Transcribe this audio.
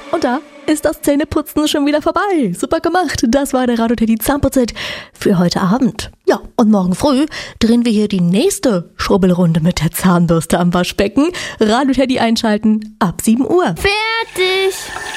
Und da ist das Zähneputzen schon wieder vorbei. Super gemacht. Das war der Radio Teddy Zahnputz-Hit für heute Abend. Ja, und morgen früh drehen wir hier die nächste Schrubbelrunde mit der Zahnbürste am Waschbecken. Radio Teddy einschalten ab 7 Uhr. Fertig!